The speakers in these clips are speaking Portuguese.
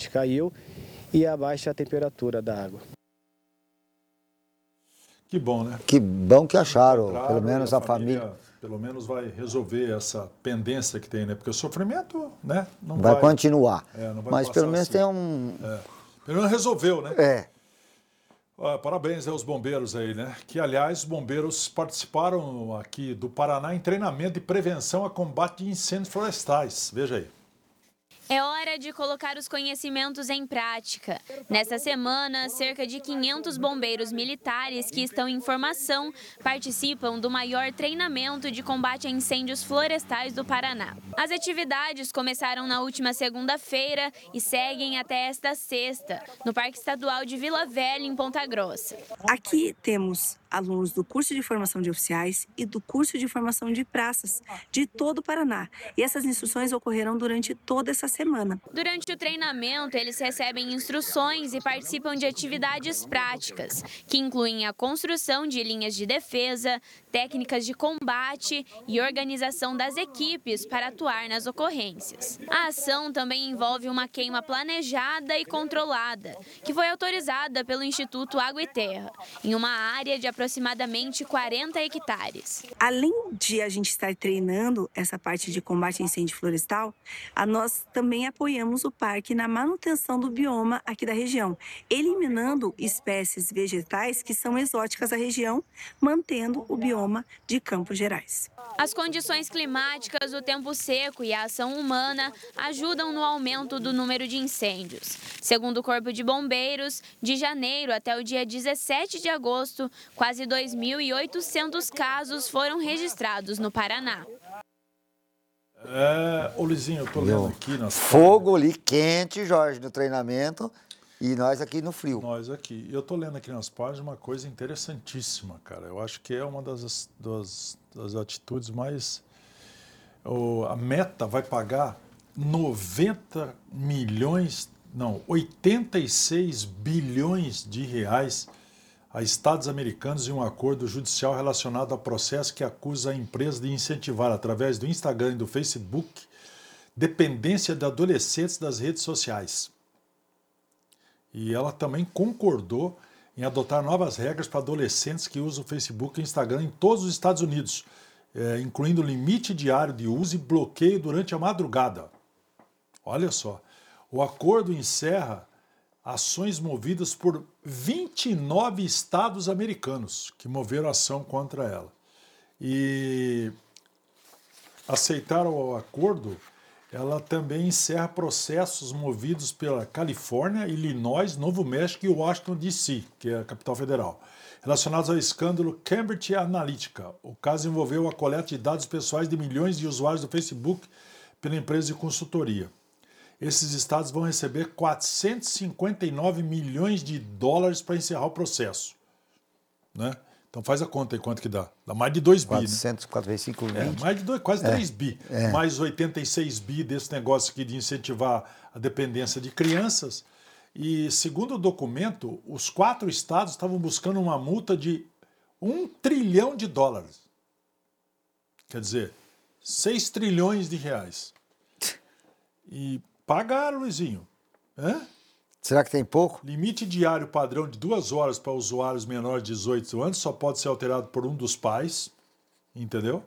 umidade caiu e a baixa temperatura da água. Que bom, né? Que bom que acharam, pelo menos a família. Pelo menos vai resolver essa pendência que tem, né? Porque o sofrimento, né? Não vai continuar. Não vai mas pelo menos assim. tem um... Pelo menos resolveu, né? Parabéns aos bombeiros aí, né? Que, aliás, os bombeiros participaram aqui do Paraná em treinamento de prevenção a combate de incêndios florestais. Veja aí. É hora de colocar os conhecimentos em prática. Nesta semana, cerca de 500 bombeiros militares que estão em formação participam do maior treinamento de combate a incêndios florestais do Paraná. As atividades começaram na última segunda-feira e seguem até esta sexta, no Parque Estadual de Vila Velha, em Ponta Grossa. Aqui temos alunos do curso de formação de oficiais e do curso de formação de praças de todo o Paraná. E essas instruções ocorrerão durante toda essa semana. Durante o treinamento, eles recebem instruções e participam de atividades práticas, que incluem a construção de linhas de defesa, técnicas de combate e organização das equipes para atuar nas ocorrências. A ação também envolve uma queima planejada e controlada, que foi autorizada pelo Instituto Água e Terra, em uma área de aproximadamente 40 hectares. Além de a gente estar treinando essa parte de combate a incêndio florestal, nós também apoiamos o parque na manutenção do bioma aqui da região, eliminando espécies vegetais que são exóticas da região, mantendo o bioma de Campos Gerais. As condições climáticas, o tempo seco e a ação humana ajudam no aumento do número de incêndios. Segundo o Corpo de Bombeiros, de janeiro até o dia 17 de agosto, quase 2.800 casos foram registrados no Paraná. Ô Luizinho, eu tô lendo aqui nas fogo ali quente, Jorge, no treinamento, e nós aqui no frio. Nós aqui. Eu tô lendo aqui nas páginas uma coisa interessantíssima, cara. Eu acho que é uma das atitudes mais... A Meta vai pagar 86 bilhões de reais a estados americanos em um acordo judicial relacionado ao processo que acusa a empresa de incentivar, através do Instagram e do Facebook, dependência de adolescentes das redes sociais. E ela também concordou em adotar novas regras para adolescentes que usam o Facebook e o Instagram em todos os Estados Unidos, incluindo limite diário de uso e bloqueio durante a madrugada. Olha só, o acordo encerra ações movidas por 29 estados americanos que moveram ação contra ela. E aceitaram o acordo, ela também encerra processos movidos pela Califórnia, Illinois, Novo México e Washington, D.C., que é a capital federal, relacionados ao escândalo Cambridge Analytica. O caso envolveu a coleta de dados pessoais de milhões de usuários do Facebook pela empresa de consultoria. Esses estados vão receber 459 milhões de dólares para encerrar o processo. Né? Então faz a conta aí quanto que dá. Dá mais de 2 bi. 445 né? Mais de 2, quase 3 bi. Mais 86 bi desse negócio aqui de incentivar a dependência de crianças. E segundo o documento, os 4 estados estavam buscando uma multa de $1 trilhão. Quer dizer, 6 trilhões de reais. E pagaram, Luizinho. Será que tem pouco? Limite diário padrão de 2 horas para usuários menores de 18 anos, só pode ser alterado por um dos pais, entendeu?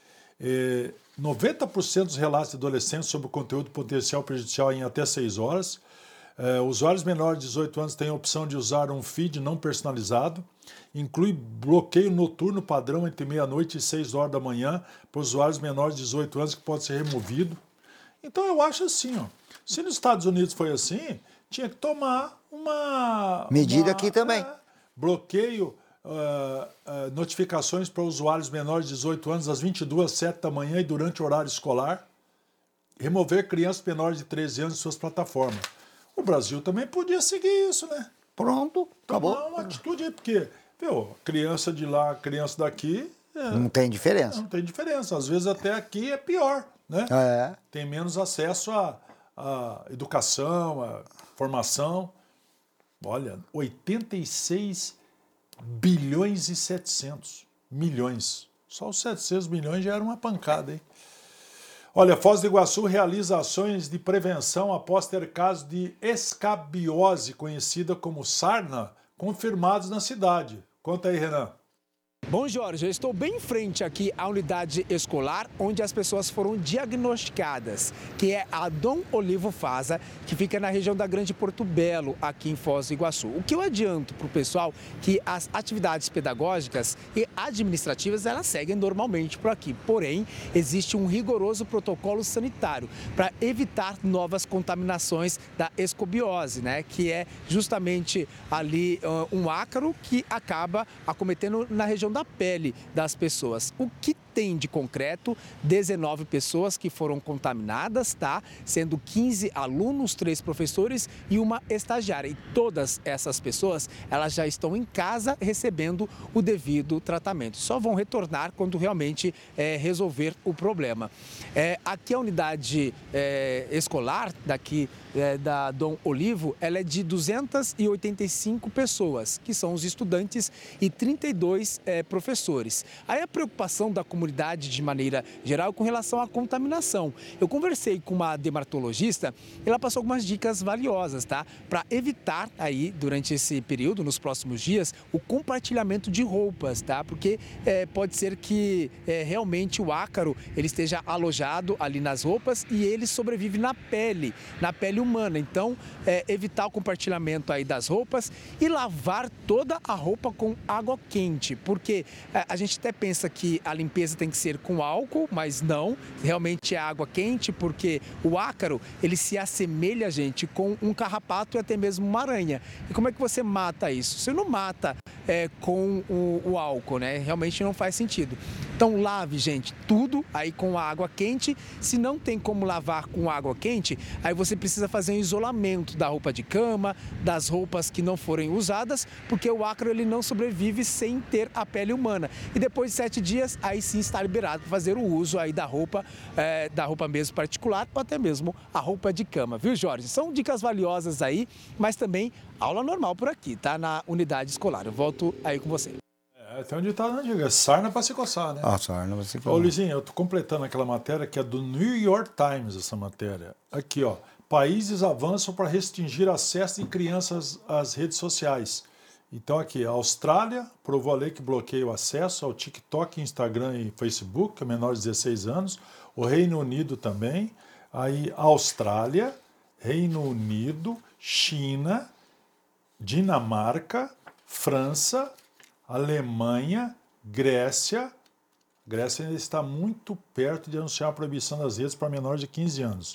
90% dos relatos de adolescentes sobre o conteúdo potencial prejudicial em até 6 horas. Usuários menores de 18 anos têm a opção de usar um feed não personalizado. Inclui bloqueio noturno padrão entre meia-noite e 6 horas da manhã para usuários menores de 18 anos, que pode ser removido. Então eu acho assim, ó, se nos Estados Unidos foi assim, tinha que tomar uma... medida aqui também. Bloqueio, notificações para usuários menores de 18 anos às 22h07 da manhã e durante o horário escolar. Remover crianças menores de 13 anos de suas plataformas. O Brasil também podia seguir isso, né? Pronto, acabou. Tomar uma atitude aí, porque, criança de lá, criança daqui... não tem diferença. Não tem diferença. Às vezes até aqui é pior, né? Tem menos acesso à educação, à formação. Olha, 86 bilhões e 700 milhões. Só os 700 milhões já era uma pancada, hein? Olha, Foz do Iguaçu realiza ações de prevenção após ter casos de escabiose, conhecida como sarna, confirmados na cidade. Conta aí, Renan. Bom, Jorge, eu estou bem em frente aqui à unidade escolar onde as pessoas foram diagnosticadas, que é a Dom Olivo Faza, que fica na região da Grande Porto Belo, aqui em Foz do Iguaçu. O que eu adianto para o pessoal que as atividades pedagógicas e administrativas, elas seguem normalmente por aqui. Porém, existe um rigoroso protocolo sanitário para evitar novas contaminações da escobiose, né? Que é justamente ali um ácaro que acaba acometendo na região da pele das pessoas. O que tem de concreto? 19 pessoas que foram contaminadas, tá? Sendo 15 alunos, 3 professores e uma estagiária. E todas essas pessoas, elas já estão em casa recebendo o devido tratamento. Só vão retornar quando realmente resolver o problema. Aqui a unidade escolar daqui da Dom Olivo, ela é de 285 pessoas, que são os estudantes, e 32 professores. Aí a preocupação da comunidade de maneira geral com relação à contaminação. Eu conversei com uma dermatologista, ela passou algumas dicas valiosas, tá? Para evitar aí, durante esse período, nos próximos dias, o compartilhamento de roupas, tá? Porque pode ser que realmente o ácaro ele esteja alojado ali nas roupas e ele sobrevive na pele humana. Então, evitar o compartilhamento aí das roupas e lavar toda a roupa com água quente, porque a gente até pensa que a limpeza tem que ser com álcool, mas não, realmente é água quente, porque o ácaro, ele se assemelha, gente, com um carrapato e até mesmo uma aranha. E como é que você mata isso? Você não mata com o álcool, né? Realmente não faz sentido. Então lave, gente, tudo aí com a água quente. Se não tem como lavar com água quente, aí você precisa fazer um isolamento da roupa de cama, das roupas que não forem usadas, porque o ácaro ele não sobrevive sem ter a pele humana. E depois de 7 dias, aí sim está liberado para fazer o uso aí da roupa mesmo particular ou até mesmo a roupa de cama, viu, Jorge? São dicas valiosas aí, mas também aula normal por aqui, tá? Na unidade escolar. Eu volto aí com você. Até onde está, não diga, sarna para se coçar, né? Sarna para se coçar. Ô, Luizinho, eu tô completando aquela matéria que é do New York Times, essa matéria. Aqui, ó. Países avançam para restringir acesso de crianças às redes sociais. Então, aqui, a Austrália aprovou a lei que bloqueia o acesso ao TikTok, Instagram e Facebook, a menores de 16 anos. O Reino Unido também. Aí, Austrália, Reino Unido, China, Dinamarca, França, Alemanha, Grécia. A Grécia ainda está muito perto de anunciar a proibição das redes para menores de 15 anos.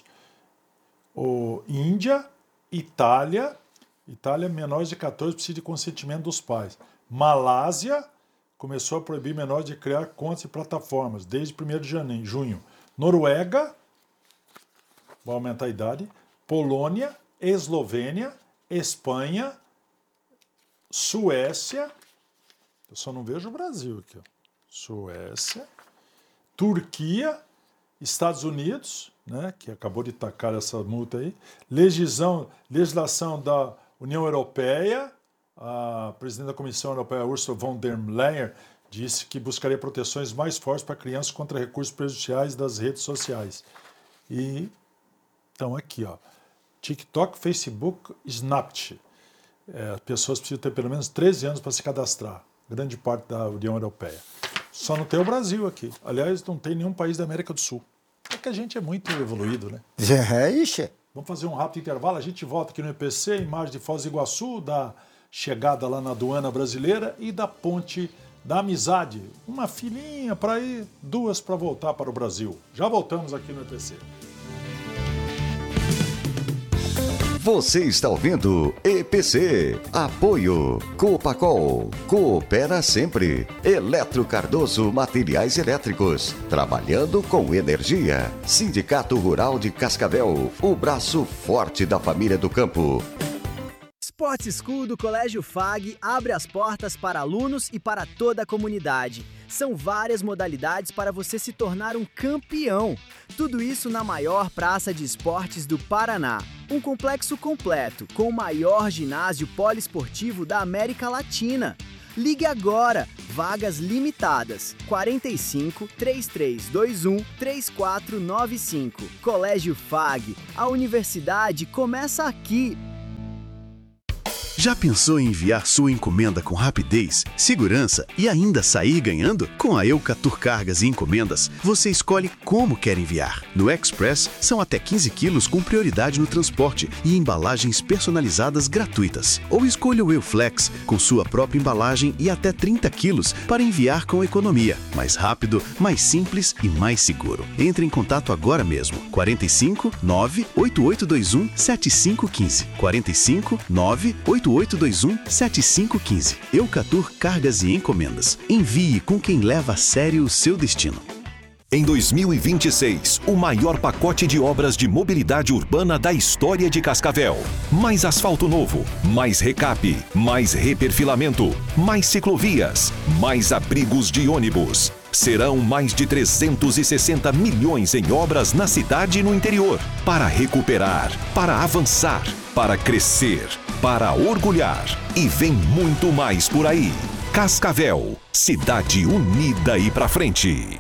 Índia, Itália, menores de 14 precisa de consentimento dos pais. Malásia começou a proibir menores de criar contas e plataformas desde 1º de junho. Noruega, vai aumentar a idade. Polônia, Eslovênia, Espanha, Suécia, eu só não vejo o Brasil aqui, ó. Suécia, Turquia, Estados Unidos, né, que acabou de tacar essa multa aí, legislação da União Europeia, a presidente da Comissão Europeia, Ursula von der Leyen, disse que buscaria proteções mais fortes para crianças contra recursos prejudiciais das redes sociais. E então aqui, ó, TikTok, Facebook, Snapchat. As pessoas precisam ter pelo menos 13 anos para se cadastrar. Grande parte da União Europeia. Só não tem o Brasil aqui. Aliás, não tem nenhum país da América do Sul. É que a gente é muito evoluído, né? Ixi. Vamos fazer um rápido intervalo. A gente volta aqui no EPC, imagem de Foz do Iguaçu, da chegada lá na aduana brasileira e da ponte da amizade. Uma filinha para ir, 2 para voltar para o Brasil. Já voltamos aqui no EPC. Você está ouvindo EPC. Apoio Copacol. Coopera sempre. Eletro Cardoso Materiais Elétricos. Trabalhando com energia. Sindicato Rural de Cascavel. O braço forte da família do campo. Sport School do Colégio FAG abre as portas para alunos e para toda a comunidade. São várias modalidades para você se tornar um campeão. Tudo isso na maior praça de esportes do Paraná. Um complexo completo, com o maior ginásio poliesportivo da América Latina. Ligue agora, vagas limitadas. 45 3321 3495. Colégio FAG. A universidade começa aqui. Já pensou em enviar sua encomenda com rapidez, segurança e ainda sair ganhando? Com a Eucatur Cargas e Encomendas, você escolhe como quer enviar. No Express, são até 15 quilos com prioridade no transporte e embalagens personalizadas gratuitas. Ou escolha o Euflex, com sua própria embalagem e até 30 quilos para enviar com economia. Mais rápido, mais simples e mais seguro. Entre em contato agora mesmo. 45 98821 7515. 45 98821 7515. Eucatur Cargas e Encomendas. Envie com quem leva a sério o seu destino. Em 2026, o maior pacote de obras de mobilidade urbana da história de Cascavel. Mais asfalto novo, mais recape, mais reperfilamento, mais ciclovias, mais abrigos de ônibus. Serão mais de 360 milhões em obras na cidade e no interior. Para recuperar, para avançar, para crescer, para orgulhar. E vem muito mais por aí. Cascavel, cidade unida e pra frente.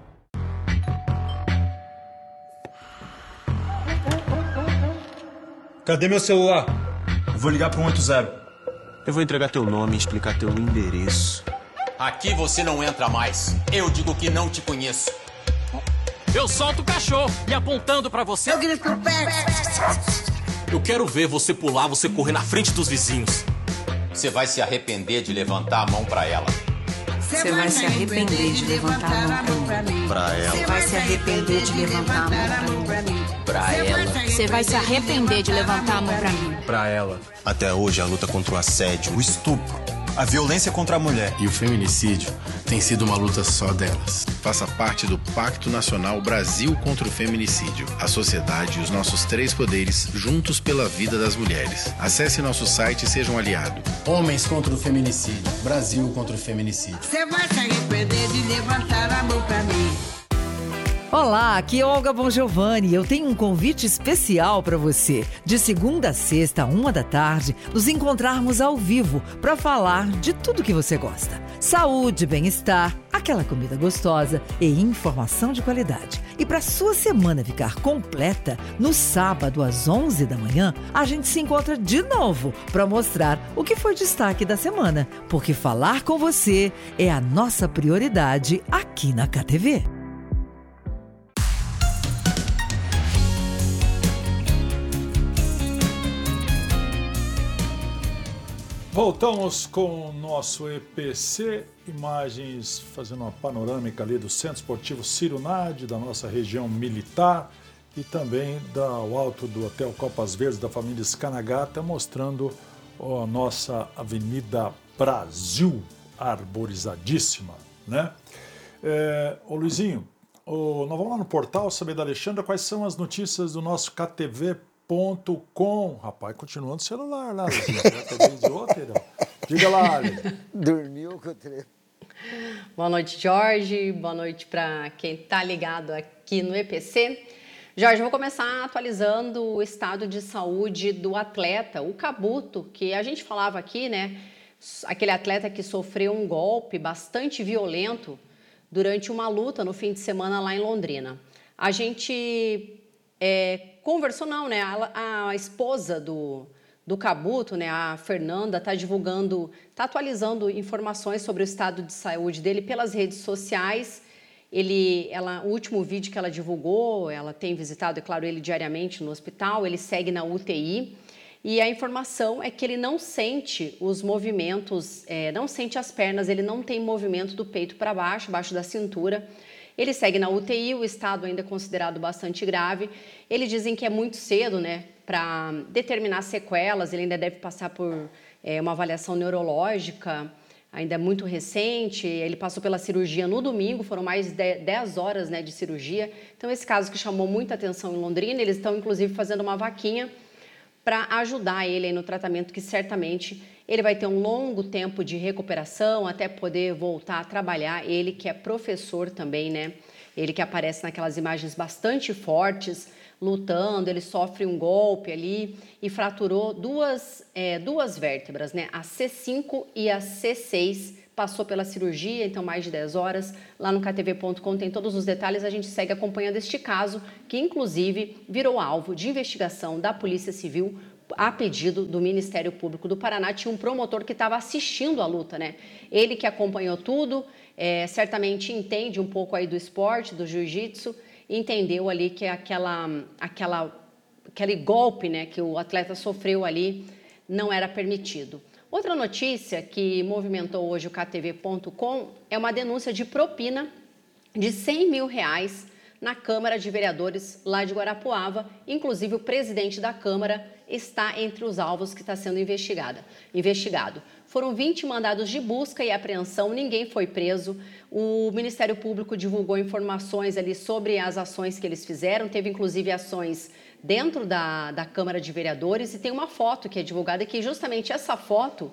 Cadê meu celular? Eu vou ligar pro 180. Eu vou entregar teu nome e explicar teu endereço. Aqui você não entra mais. Eu digo que não te conheço. Eu solto o cachorro e apontando pra você. Eu grito pro pé. Eu quero ver você pular, você correr na frente dos vizinhos. Você vai se arrepender de levantar a mão pra ela. Você vai se arrepender de levantar a mão pra mim. Pra ela. Você vai se arrepender de levantar a mão pra mim. Pra ela. Você vai se arrepender de levantar a mão pra mim. Pra ela. Até hoje a luta contra o assédio, o estupro, a violência contra a mulher e o feminicídio tem sido uma luta só delas. Faça parte do Pacto Nacional Brasil contra o Feminicídio. A sociedade e os nossos 3 poderes juntos pela vida das mulheres. Acesse nosso site e seja um aliado. Homens contra o feminicídio. Brasil contra o feminicídio. Você vai se arrepender de levantar a mão pra mim. Olá, aqui é Olga Bongiovanni. Eu tenho um convite especial para você. De segunda a sexta, 13h, nos encontrarmos ao vivo para falar de tudo que você gosta. Saúde, bem-estar, aquela comida gostosa e informação de qualidade. E para sua semana ficar completa, no sábado às 11 da manhã, a gente se encontra de novo para mostrar o que foi destaque da semana. Porque falar com você é a nossa prioridade aqui na KTV. Voltamos com o nosso EPC, imagens fazendo uma panorâmica ali do Centro Esportivo Ciro Nadi, da nossa região militar e também do alto do Hotel Copas Verdes da família Scanagata, mostrando a nossa Avenida Brasil, arborizadíssima, né? Ô Luizinho, nós vamos lá no portal saber da Alexandra quais são as notícias do nosso KTV.com. Rapaz, continua no celular lá, diga lá, Ale. Dormiu com o treino. Boa noite, Jorge. Boa noite para quem está ligado aqui no EPC. Jorge, vou começar atualizando o estado de saúde do atleta, o Cabuto, que a gente falava aqui, né? Aquele atleta que sofreu um golpe bastante violento durante uma luta no fim de semana lá em Londrina. A gente conversou, não, né? A esposa do Cabuto, né? A Fernanda, está atualizando informações sobre o estado de saúde dele pelas redes sociais. O último vídeo que ela divulgou, ela tem visitado, é claro, ele diariamente no hospital, ele segue na UTI. E a informação é que ele não sente os movimentos, não sente as pernas, ele não tem movimento do peito para baixo, abaixo da cintura. Ele segue na UTI, o estado ainda é considerado bastante grave. Eles dizem que é muito cedo, né, para determinar sequelas, ele ainda deve passar por uma avaliação neurológica, ainda é muito recente. Ele passou pela cirurgia no domingo, foram mais de 10 horas, né, de cirurgia. Então, esse caso que chamou muita atenção em Londrina, eles estão, inclusive, fazendo uma vaquinha para ajudar ele aí no tratamento, que certamente ele vai ter um longo tempo de recuperação até poder voltar a trabalhar. Ele que é professor também, né? Ele que aparece naquelas imagens bastante fortes, lutando, ele sofre um golpe ali e fraturou duas vértebras, né? A C5 e a C6, passou pela cirurgia, então mais de 10 horas. Lá no ktv.com tem todos os detalhes, a gente segue acompanhando este caso, que inclusive virou alvo de investigação da Polícia Civil a pedido do Ministério Público do Paraná. Tinha um promotor que estava assistindo a luta, né? Ele que acompanhou tudo, certamente entende um pouco aí do esporte, do jiu-jitsu, entendeu ali que aquele golpe, né, que o atleta sofreu ali não era permitido. Outra notícia que movimentou hoje o ktv.com é uma denúncia de propina de R$100 mil na Câmara de Vereadores lá de Guarapuava. Inclusive, o presidente da Câmara está entre os alvos que está sendo investigado. Foram 20 mandados de busca e apreensão, ninguém foi preso. O Ministério Público divulgou informações ali sobre as ações que eles fizeram, teve inclusive ações dentro da Câmara de Vereadores, e tem uma foto que é divulgada, que é justamente essa foto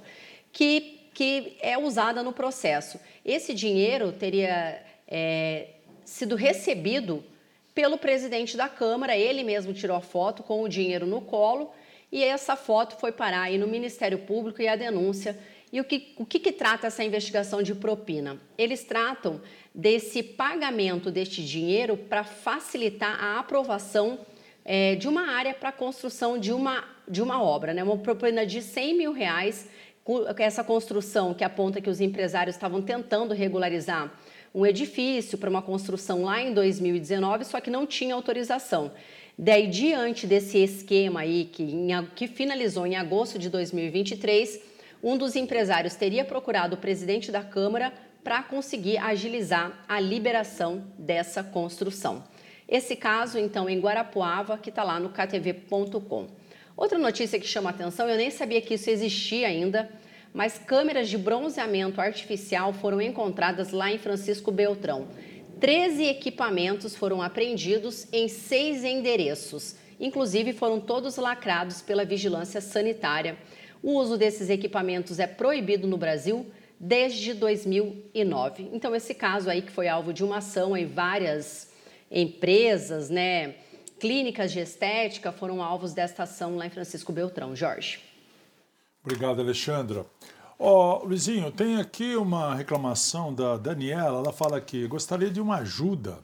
que é usada no processo. Esse dinheiro teria sido recebido pelo presidente da Câmara, ele mesmo tirou a foto com o dinheiro no colo, e essa foto foi parar aí no Ministério Público e a denúncia. E o que trata essa investigação de propina? Eles tratam desse pagamento deste dinheiro para facilitar a aprovação de uma área para a construção de uma obra, né? Uma propina de R$100 mil, essa construção que aponta que os empresários estavam tentando regularizar um edifício para uma construção lá em 2019, só que não tinha autorização. Daí, diante desse esquema aí, que finalizou em agosto de 2023, um dos empresários teria procurado o presidente da Câmara para conseguir agilizar a liberação dessa construção. Esse caso, então, em Guarapuava, que está lá no ktv.com. Outra notícia que chama a atenção, eu nem sabia que isso existia ainda, mas câmeras de bronzeamento artificial foram encontradas lá em Francisco Beltrão. 13 equipamentos foram apreendidos em 6 endereços. Inclusive, foram todos lacrados pela Vigilância Sanitária. O uso desses equipamentos é proibido no Brasil desde 2009. Então, esse caso aí que foi alvo de uma ação em várias empresas, né, clínicas de estética, foram alvos desta ação lá em Francisco Beltrão. Jorge. Obrigado, Alexandra. Luizinho, tem aqui uma reclamação da Daniela. Ela fala que gostaria de uma ajuda.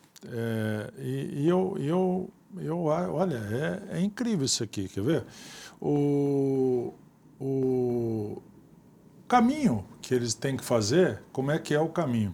Olha, é incrível isso aqui, quer ver? O caminho que eles têm que fazer, como é que é o caminho?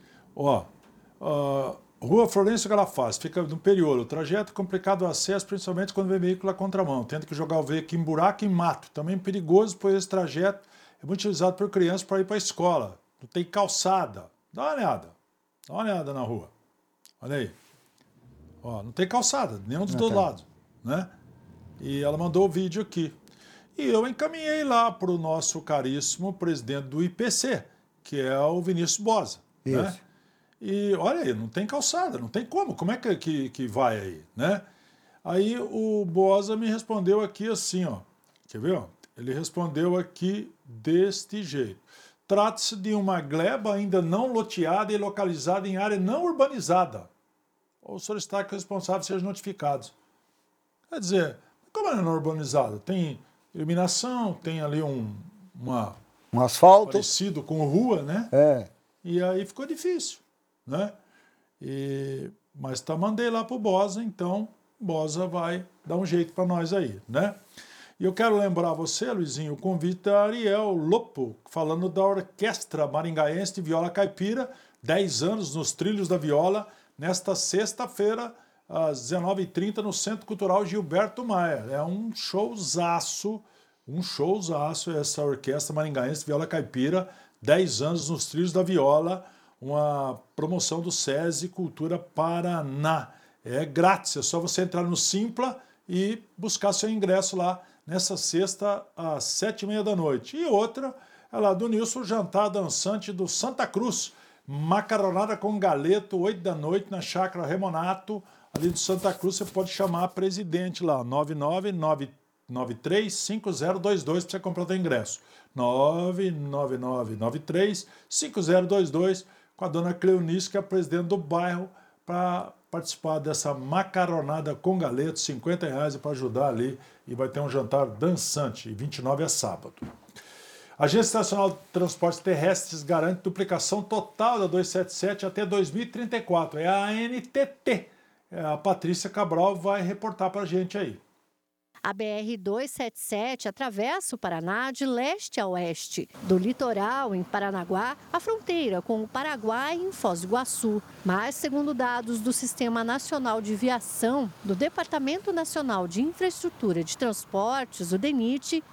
Rua Florencio Galafaz, fica no Periolo. O trajeto é complicado o acesso, principalmente quando vem veículo à contramão. Tendo que jogar o veículo em buraco e mato. Também perigoso, pois esse trajeto é muito utilizado por crianças para ir para a escola. Não tem calçada. Dá uma olhada na rua. Olha aí. Não tem calçada, nenhum dos dois lados. Né? E ela mandou o vídeo aqui. E eu encaminhei lá para o nosso caríssimo presidente do IPC, que é o Vinícius Bosa. Isso. Né? E olha aí, não tem calçada, não tem como é que vai aí, né? Aí o Bosa me respondeu aqui assim, quer ver? Ele respondeu aqui deste jeito. Trata-se de uma gleba ainda não loteada e localizada em área não urbanizada. Ou solicitar que os responsáveis sejam notificados. Quer dizer, como é não urbanizada? Tem iluminação, tem ali um asfalto parecido com rua, né? E aí ficou difícil. Né? Mas mandei lá para o Bosa, então o Bosa vai dar um jeito para nós aí, né? E eu quero lembrar você, Luizinho, o convite da Ariel Lopo, falando da Orquestra Maringaense de Viola Caipira, 10 anos nos Trilhos da Viola, nesta sexta-feira, às 19h30, no Centro Cultural Gilberto Maia. É um showzaço essa Orquestra Maringaense de Viola Caipira, 10 anos nos Trilhos da Viola, uma promoção do SESI Cultura Paraná. É grátis, é só você entrar no Simpla e buscar seu ingresso lá nessa sexta às 19h30. E outra é lá do Nilson, Jantar Dançante do Santa Cruz, macarronada com galeto, 20h na Chácara Remonato, ali do Santa Cruz. Você pode chamar a presidente lá, 999935022 para você comprar o seu ingresso. 999935022 com a dona Cleonice, que é a presidente do bairro, para participar dessa macaronada com galeto, R$50 para ajudar ali, e vai ter um jantar dançante, e 29 é sábado. A Agência Nacional de Transportes Terrestres garante duplicação total da 277 até 2034. É a ANTT. A Patrícia Cabral vai reportar para a gente aí. A BR-277 atravessa o Paraná de leste a oeste, do litoral em Paranaguá à fronteira com o Paraguai em Foz do Iguaçu. Mas, segundo dados do Sistema Nacional de Viação, do Departamento Nacional de Infraestrutura de Transportes, o DENIT,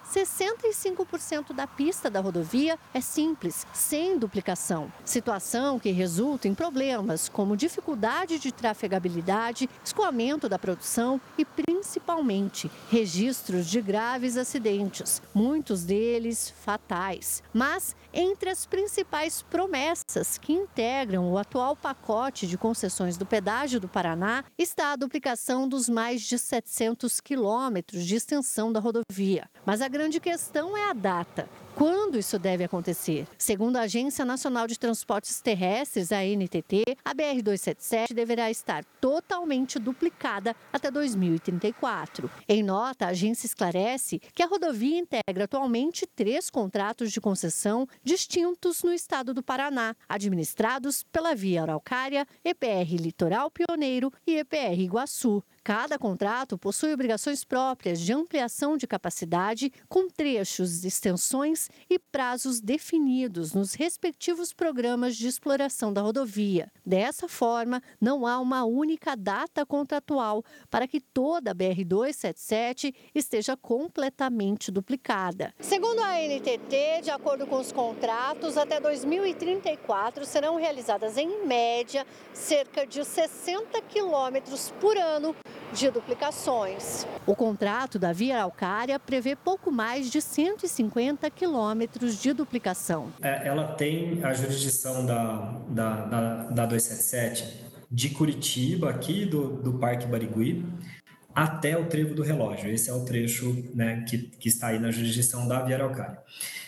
65% da pista da rodovia é simples, sem duplicação. Situação que resulta em problemas como dificuldade de trafegabilidade, escoamento da produção e, principalmente, registros de graves acidentes, muitos deles fatais. Mas, entre as principais promessas que integram o atual pacote de concessões do pedágio do Paraná, está a duplicação dos mais de 700 quilômetros de extensão da rodovia. Mas a grande questão é a data. Quando isso deve acontecer? Segundo a Agência Nacional de Transportes Terrestres, a ANTT, a BR-277 deverá estar totalmente duplicada até 2034. Em nota, a agência esclarece que a rodovia integra atualmente 3 contratos de concessão distintos no estado do Paraná, administrados pela Via Araucária, EPR Litoral Pioneiro e EPR Iguaçu. Cada contrato possui obrigações próprias de ampliação de capacidade, com trechos, extensões e prazos definidos nos respectivos programas de exploração da rodovia. Dessa forma, não há uma única data contratual para que toda a BR-277 esteja completamente duplicada. Segundo a ANTT, de acordo com os contratos, até 2034 serão realizadas, em média, cerca de 60 quilômetros por ano de duplicações. O contrato da Via Araucária prevê pouco mais de 150 quilômetros de duplicação. Ela tem a jurisdição da 277 de Curitiba, aqui do Parque Barigui, até o Trevo do Relógio. Esse é o trecho, né, que está aí na jurisdição da Via Araucária.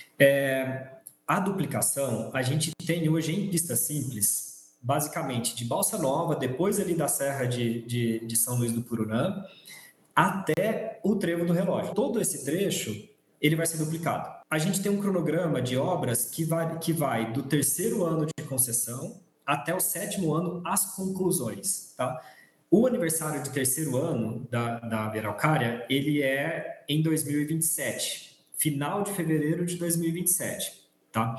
A duplicação, a gente tem hoje em pista simples, basicamente de Balsa Nova, depois ali da Serra de São Luís do Purunã, até o Trevo do Relógio. Todo esse trecho, ele vai ser duplicado. A gente tem um cronograma de obras que vai do 3º ano de concessão até o 7º ano, as conclusões, tá? O aniversário de 3º ano da Via Araucária, ele é em 2027, final de fevereiro de 2027, tá?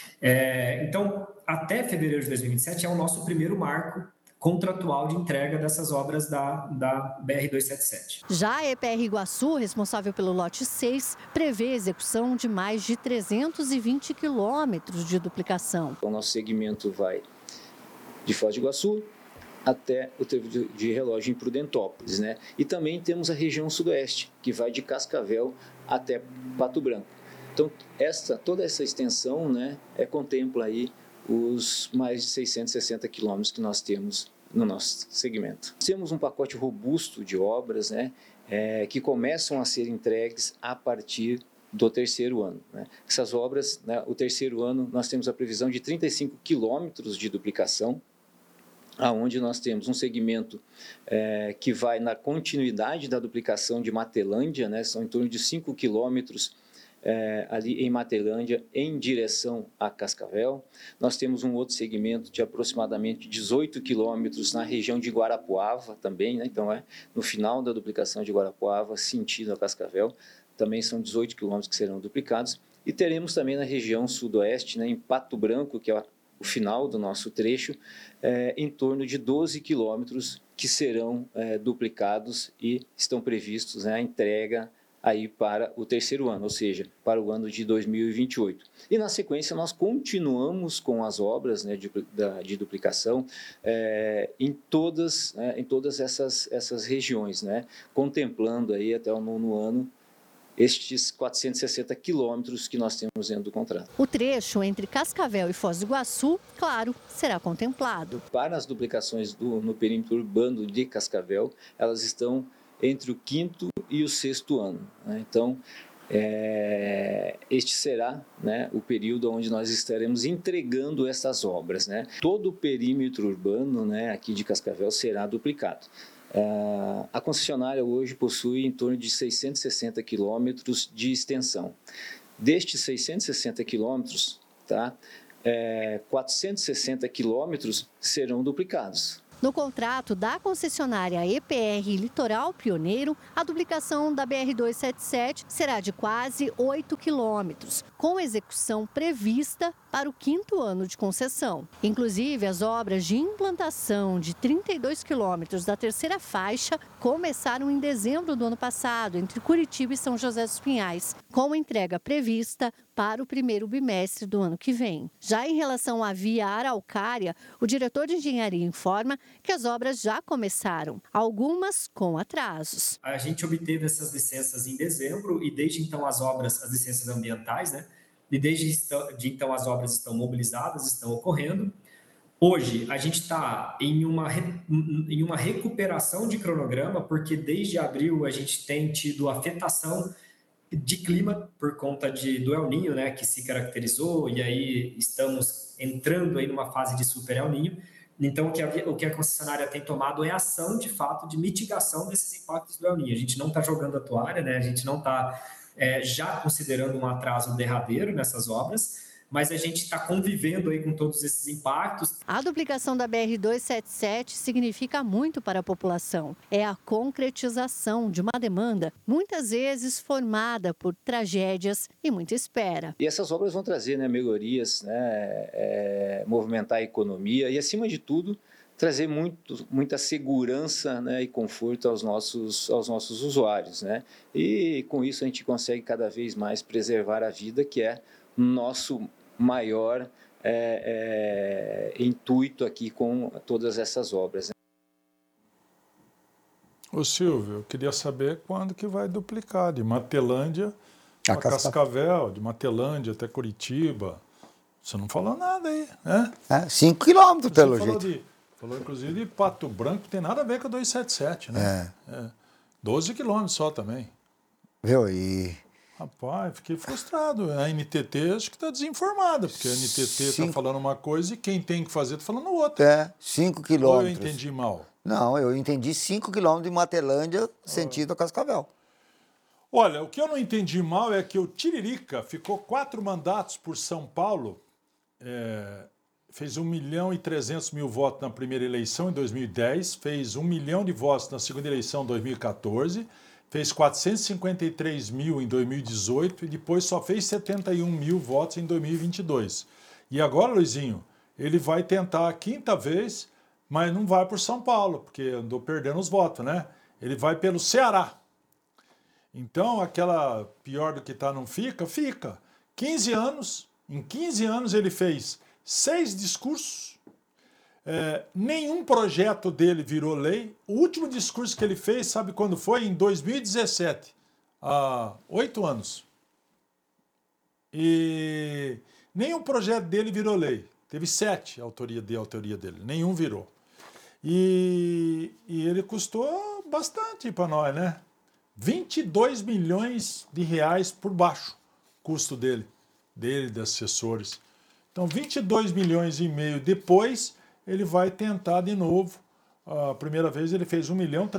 Então, até fevereiro de 2027 é o nosso primeiro marco contratual de entrega dessas obras da BR-277. Já a EPR Iguaçu, responsável pelo lote 6, prevê a execução de mais de 320 quilômetros de duplicação. O nosso segmento vai de Foz do Iguaçu até o Trevo de Relógio em Prudentópolis, né? E também temos a região sudoeste, que vai de Cascavel até Pato Branco. Então, toda essa extensão, né, contempla aí os mais de 660 quilômetros que nós temos no nosso segmento. Temos um pacote robusto de obras, né, que começam a ser entregues a partir do 3º ano. Né? Essas obras, né, o 3º ano, nós temos a previsão de 35 quilômetros de duplicação, aonde nós temos um segmento que vai na continuidade da duplicação de Matelândia, né, são em torno de 5 quilômetros ali em Matelândia, em direção a Cascavel. Nós temos um outro segmento de aproximadamente 18 quilômetros na região de Guarapuava também, né? Então no final da duplicação de Guarapuava, sentido a Cascavel, também são 18 quilômetros que serão duplicados. E teremos também na região sudoeste, né, em Pato Branco, que é o final do nosso trecho, em torno de 12 quilômetros que serão duplicados e estão previstos, né, a entrega aí para o 3º ano, ou seja, para o ano de 2028. E na sequência nós continuamos com as obras, né, de duplicação em todas essas regiões, né, contemplando aí até o 9º ano estes 460 quilômetros que nós temos dentro do contrato. O trecho entre Cascavel e Foz do Iguaçu, claro, será contemplado. Para as duplicações no perímetro urbano de Cascavel, elas estão entre o 5º e o 6º ano. Né? Então, este será, né, o período onde nós estaremos entregando essas obras. Né? Todo o perímetro urbano, né, aqui de Cascavel será duplicado. A concessionária hoje possui em torno de 660 quilômetros de extensão. destes 660 quilômetros, tá? 460 quilômetros serão duplicados. No contrato da concessionária EPR Litoral Pioneiro, a duplicação da BR-277 será de quase 8 quilômetros, com execução prevista para o 5º ano de concessão. Inclusive, as obras de implantação de 32 quilômetros da terceira faixa começaram em dezembro do ano passado, entre Curitiba e São José dos Pinhais, com entrega prevista para o 1º bimestre do ano que vem. Já em relação à via Araucária, o diretor de engenharia informa que as obras já começaram, algumas com atrasos. A gente obteve essas licenças em dezembro e desde então as licenças ambientais, né? E desde então as obras estão mobilizadas, estão ocorrendo. Hoje a gente está em uma recuperação de cronograma, porque desde abril a gente tem tido afetação de clima por conta do El Niño, né, que se caracterizou, e aí estamos entrando aí numa fase de super El Niño. Então, o que a concessionária tem tomado é ação, de fato, de mitigação desses impactos do El Niño. A gente não está jogando a toalha, né? A gente não está já considerando um atraso derradeiro nessas obras, mas a gente está convivendo aí com todos esses impactos. A duplicação da BR-277 significa muito para a população. É a concretização de uma demanda, muitas vezes formada por tragédias e muita espera. E essas obras vão trazer, né, melhorias, né, movimentar a economia e, acima de tudo, trazer muita segurança, né, e conforto aos nossos usuários, né? E com isso a gente consegue cada vez mais preservar a vida, que é nosso maior intuito aqui com todas essas obras. Ô Silvio, eu queria saber quando que vai duplicar, de Matelândia a Cascavel, de Matelândia até Curitiba. Você não falou nada aí, né? 5 quilômetros, pelo jeito. Falou inclusive de Pato Branco, que tem nada a ver com a 277, né? 12 quilômetros só também. Viu? E... Rapaz, fiquei frustrado. A NTT acho que está desinformada, porque a NTT está falando uma coisa e quem tem que fazer está falando outra. 5 quilômetros. Ou eu entendi mal? Não, eu entendi 5 quilômetros de Matelândia, sentido a Cascavel. Olha, o que eu não entendi mal é que o Tiririca ficou 4 mandatos por São Paulo, fez 1.300.000 votos na primeira eleição em 2010, fez 1 milhão de votos na segunda eleição em 2014, fez 453 mil em 2018 e depois só fez 71 mil votos em 2022. E agora, Luizinho, ele vai tentar a 5ª vez, mas não vai por São Paulo, porque andou perdendo os votos, né? Ele vai pelo Ceará. Então, aquela pior do que tá não fica, fica. 15 anos, em 15 anos ele fez 6 discursos, nenhum projeto dele virou lei. O último discurso que ele fez, sabe quando foi? Em 2017, há 8 anos. E nenhum projeto dele virou lei. Teve 7 autoria dele, nenhum virou. E ele custou bastante para nós, né? 22 milhões de reais por baixo, custo dele e dos assessores. Então, 22 milhões e meio depois, ele vai tentar de novo. A primeira vez ele fez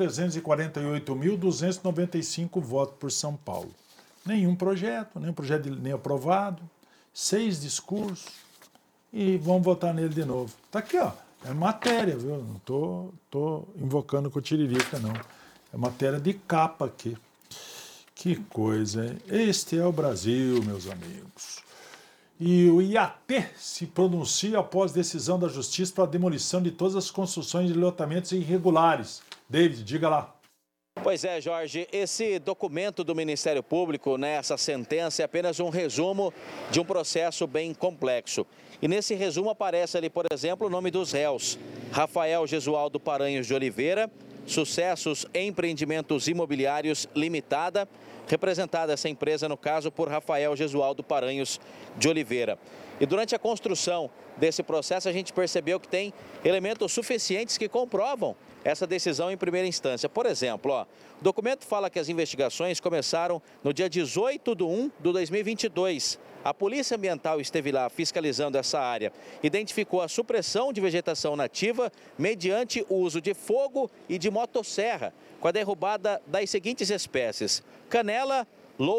1.348.295 votos por São Paulo. Nenhum projeto nem aprovado, 6 discursos, e vamos votar nele de novo. Tá aqui, ó, é matéria, viu? Não tô invocando com o Tiririca, não. É matéria de capa aqui. Que coisa, hein? Este é o Brasil, meus amigos. E o IAT se pronuncia após decisão da Justiça para a demolição de todas as construções de lotamentos irregulares. David, diga lá. Pois é, Jorge, esse documento do Ministério Público, né, essa sentença, é apenas um resumo de um processo bem complexo. E nesse resumo aparece ali, por exemplo, o nome dos réus: Rafael Gesualdo Paranhos de Oliveira, Sucessos Empreendimentos Imobiliários Limitada, representada essa empresa, no caso, por Rafael Gesualdo Paranhos de Oliveira. E durante a construção desse processo, a gente percebeu que tem elementos suficientes que comprovam essa decisão em primeira instância. Por exemplo, o documento fala que as investigações começaram no dia 18/1/2022. A Polícia Ambiental esteve lá fiscalizando essa área, identificou a supressão de vegetação nativa mediante o uso de fogo e de motosserra, com a derrubada das seguintes espécies: canela, louro,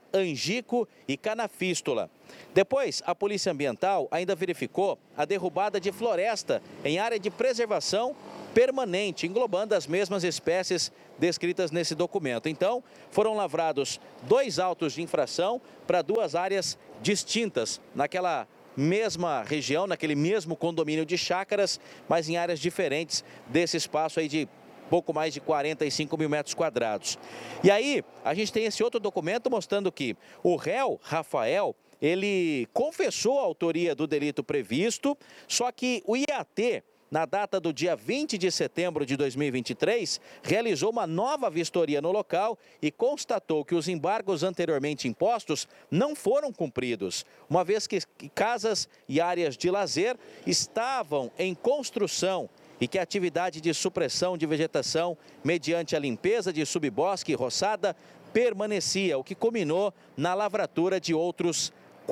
Angico e Canafístula. Depois, a Polícia Ambiental ainda verificou a derrubada de floresta em área de preservação permanente, englobando as mesmas espécies descritas nesse documento. Então, foram lavrados 2 autos de infração para 2 áreas distintas, naquela mesma região, naquele mesmo condomínio de chácaras, mas em áreas diferentes desse espaço aí de pouco mais de 45 mil metros quadrados. E aí, a gente tem esse outro documento mostrando que o réu, Rafael, ele confessou a autoria do delito previsto, só que o IAT, na data do dia 20 de setembro de 2023, realizou uma nova vistoria no local e constatou que os embargos anteriormente impostos não foram cumpridos, uma vez que casas e áreas de lazer estavam em construção e que a atividade de supressão de vegetação mediante a limpeza de subbosque e roçada permanecia, o que culminou na lavratura de outros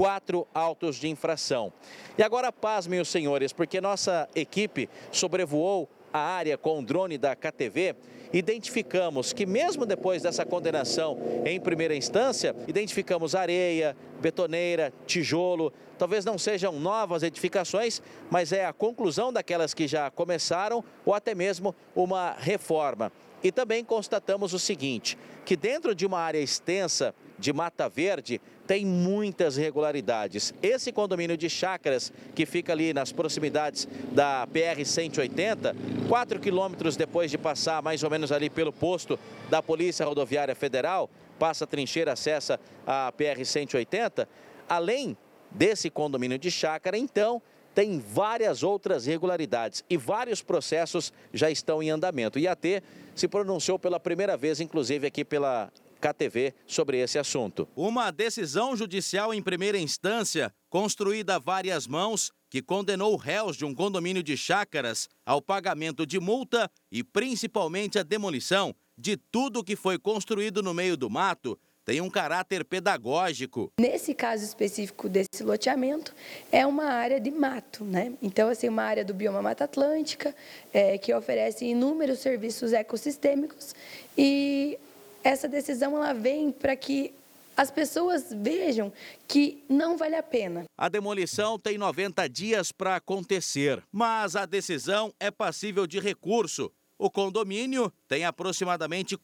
4 autos de infração. E agora pasmem os senhores, porque nossa equipe sobrevoou a área com o drone da KTV. Identificamos que mesmo depois dessa condenação em primeira instância, identificamos areia, betoneira, tijolo. Talvez não sejam novas edificações, mas é a conclusão daquelas que já começaram ou até mesmo uma reforma. E também constatamos o seguinte, que dentro de uma área extensa de Mata Verde tem muitas irregularidades. Esse condomínio de chácaras, que fica ali nas proximidades da PR-180, 4 quilômetros depois de passar mais ou menos ali pelo posto da Polícia Rodoviária Federal, passa a trincheira, acessa a PR-180, além desse condomínio de chácara, então, tem várias outras irregularidades e vários processos já estão em andamento. O IAT se pronunciou pela primeira vez, inclusive aqui pela KTV, sobre esse assunto. Uma decisão judicial em primeira instância, construída a várias mãos, que condenou réus de um condomínio de chácaras ao pagamento de multa e principalmente a demolição de tudo que foi construído no meio do mato, tem um caráter pedagógico. Nesse caso específico desse loteamento, é uma área de mato, né? Então, assim, uma área do bioma Mata Atlântica, que oferece inúmeros serviços ecossistêmicos, e essa decisão ela vem para que as pessoas vejam que não vale a pena. A demolição tem 90 dias para acontecer, mas a decisão é passível de recurso. O condomínio tem aproximadamente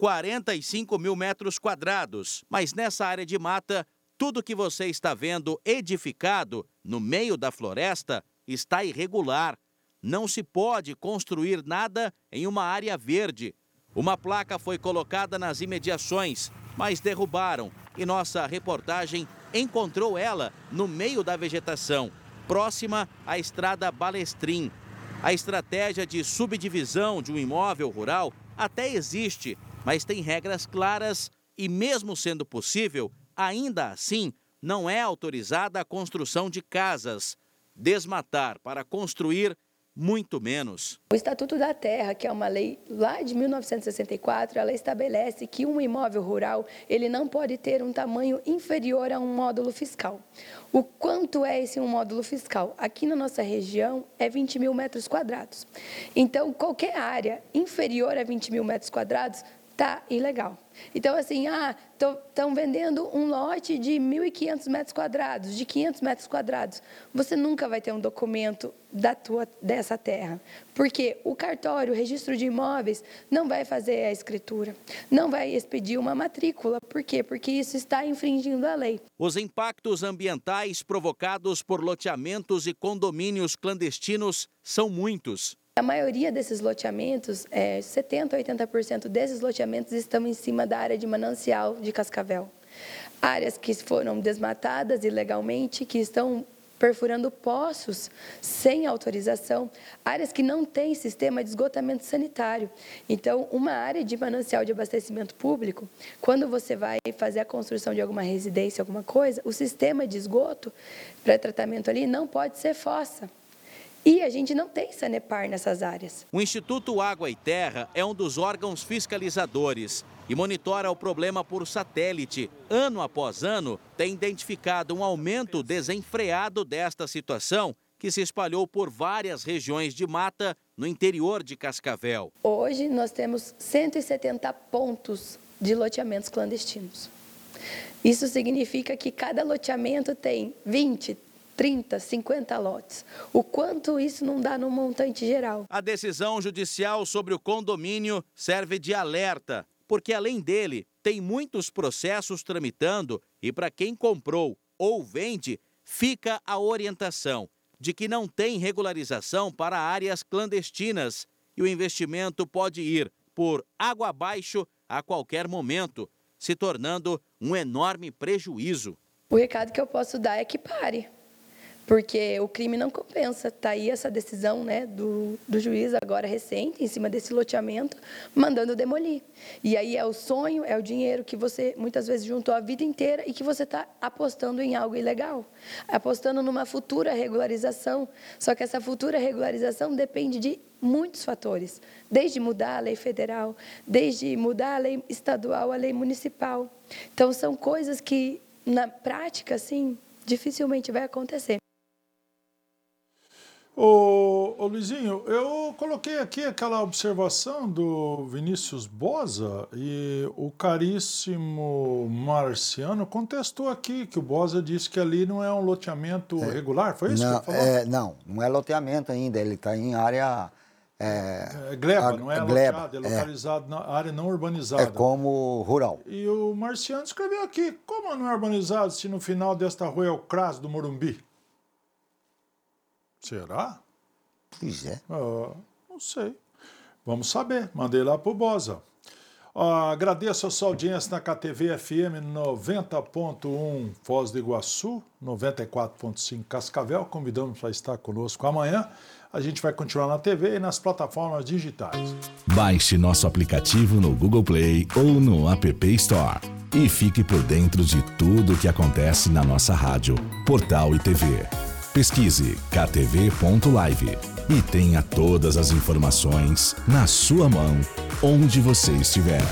45 mil metros quadrados, mas nessa área de mata, tudo que você está vendo edificado no meio da floresta está irregular. Não se pode construir nada em uma área verde. Uma placa foi colocada nas imediações, mas derrubaram e nossa reportagem encontrou ela no meio da vegetação, próxima à estrada Balestrin. A estratégia de subdivisão de um imóvel rural até existe, mas tem regras claras e, mesmo sendo possível, ainda assim não é autorizada a construção de casas. Desmatar para construir, muito menos. O Estatuto da Terra, que é uma lei lá de 1964, ela estabelece que um imóvel rural ele não pode ter um tamanho inferior a um módulo fiscal. O quanto é esse um módulo fiscal? Aqui na nossa região é 20 mil metros quadrados. Então, qualquer área inferior a 20 mil metros quadrados está ilegal. Então, assim, estão vendendo um lote de 1.500 metros quadrados, de 500 metros quadrados. Você nunca vai ter um documento dessa terra, porque o cartório, o registro de imóveis, não vai fazer a escritura, não vai expedir uma matrícula. Por quê? Porque isso está infringindo a lei. Os impactos ambientais provocados por loteamentos e condomínios clandestinos são muitos. A maioria desses loteamentos, 70% a 80% desses loteamentos estão em cima da área de manancial de Cascavel. Áreas que foram desmatadas ilegalmente, que estão perfurando poços sem autorização, áreas que não têm sistema de esgotamento sanitário. Então, uma área de manancial de abastecimento público, quando você vai fazer a construção de alguma residência, alguma coisa, o sistema de esgoto para tratamento ali não pode ser fossa. E a gente não tem Sanepar nessas áreas. O Instituto Água e Terra é um dos órgãos fiscalizadores e monitora o problema por satélite. Ano após ano, tem identificado um aumento desenfreado desta situação que se espalhou por várias regiões de mata no interior de Cascavel. Hoje nós temos 170 pontos de loteamentos clandestinos. Isso significa que cada loteamento tem 20, 30, 50 lotes. O quanto isso não dá no montante geral? A decisão judicial sobre o condomínio serve de alerta, porque além dele, tem muitos processos tramitando e para quem comprou ou vende, fica a orientação de que não tem regularização para áreas clandestinas e o investimento pode ir por água abaixo a qualquer momento, se tornando um enorme prejuízo. O recado que eu posso dar é que pare, porque o crime não compensa. Está aí essa decisão, né, do juiz agora recente, em cima desse loteamento, mandando demolir. E aí é o sonho, é o dinheiro que você muitas vezes juntou a vida inteira e que você está apostando em algo ilegal, apostando numa futura regularização. Só que essa futura regularização depende de muitos fatores, desde mudar a lei federal, desde mudar a lei estadual, a lei municipal. Então, são coisas que, na prática, assim, dificilmente vai acontecer. Ô Luizinho, eu coloquei aqui aquela observação do Vinícius Bosa e o caríssimo Marciano contestou aqui que o Bosa disse que ali não é um loteamento regular, foi isso que ele falou? Não é loteamento ainda, ele está em área... gleba, não é loteado, é localizado na área não urbanizada. É como rural. E o Marciano escreveu aqui, como não é urbanizado se no final desta rua é o CRAS do Morumbi? Será? Pois é. Não sei. Vamos saber. Mandei lá pro Bosa. Agradeço a sua audiência na KTV FM 90.1 Foz do Iguaçu, 94.5 Cascavel. Convidamos para estar conosco amanhã. A gente vai continuar na TV e nas plataformas digitais. Baixe nosso aplicativo no Google Play ou no App Store. E fique por dentro de tudo o que acontece na nossa rádio, portal e TV. Pesquise ktv.live e tenha todas as informações na sua mão, onde você estiver.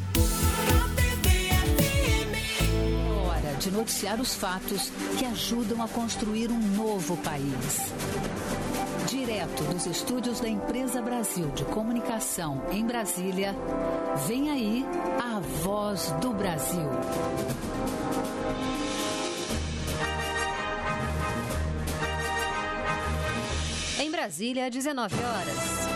Hora de noticiar os fatos que ajudam a construir um novo país. Direto dos estúdios da Empresa Brasil de Comunicação em Brasília, vem aí a Voz do Brasil. Em Brasília, 19 horas.